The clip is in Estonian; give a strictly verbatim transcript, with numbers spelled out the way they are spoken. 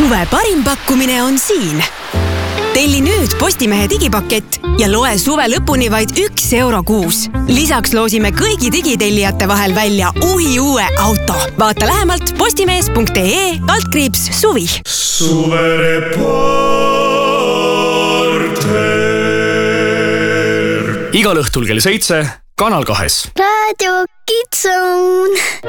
Suve parim pakkumine on siin. Telli nüüd Postimehe digipakett ja loe suve lõpuni vaid üks euro kuus. Lisaks loosime kõigi digitellijate vahel välja uhi uue auto. Vaata lähemalt postimees punkt ee altkriips suvi. Suvereporter. Igal õhtul kell seitse Kanal kahes. Raadio Kitsun.